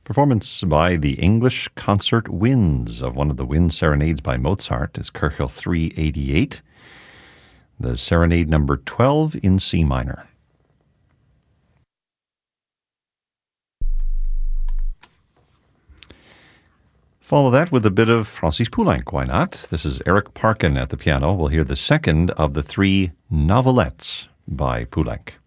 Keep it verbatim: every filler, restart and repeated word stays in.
Performance by the English Concert Winds of one of the Wind Serenades by Mozart is Köchel three eighty-eight, the Serenade number twelve in C minor. Follow that with a bit of Francis Poulenc, why not? This is Eric Parkin at the piano. We'll hear the second of the three novelettes by Poulenc.